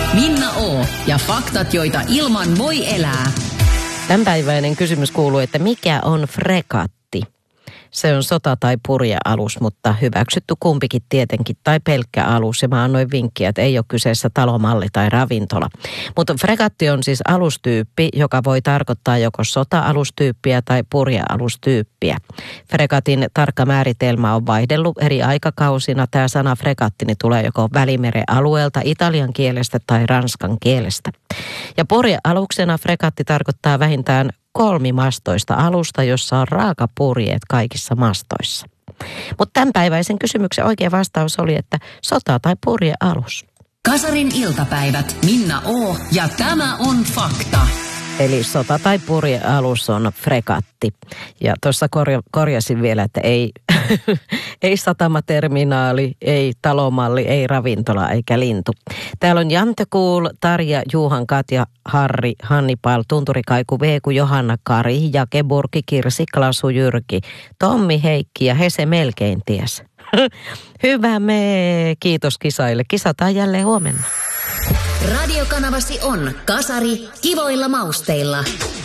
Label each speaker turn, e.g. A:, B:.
A: Minna O. ja faktat, joita ilman voi elää.
B: Tämänpäiväinen kysymys kuuluu, että mikä on frekatti? Se on sota- tai purjealus, mutta hyväksytty kumpikin tietenkin, tai pelkkä alus. Ja mä annoin vinkkiä, että ei ole kyseessä talomalli tai ravintola. Mutta frekatti on siis alustyyppi, joka voi tarkoittaa joko sota-alustyyppiä tai purjealustyyppiä. Frekatin tarkka määritelmä on vaihdellut eri aikakausina. Tämä sana frekatti tulee joko Välimeren alueelta, italian kielestä tai ranskan kielestä. Ja purjealuksena frekatti tarkoittaa vähintään kolmimastoista alusta, jossa on raakapurjeet kaikissa mastoissa. Mutta tämänpäiväisen kysymyksen oikea vastaus oli, että sota- tai purjealus.
A: Kasarin iltapäivät, Minna O. ja tämä on fakta.
B: Eli sota- tai purjealus on frekatti. Ja tuossa korjasin vielä, että ei satamaterminaali, ei talomalli, ei ravintola eikä lintu. Täällä on Jante Kuul, Tarja, Juhan, Katja, Harri, Hannibal, Tunturikaiku, Veeku, Johanna, Kari, Jake, Burki, Kirsi, Klasu, Jyrki, Tommi, Heikki ja Hese melkein ties. Hyvä kiitos kisaille. Kisataan jälleen huomenna.
A: Radiokanavasi on Kasari kivoilla mausteilla.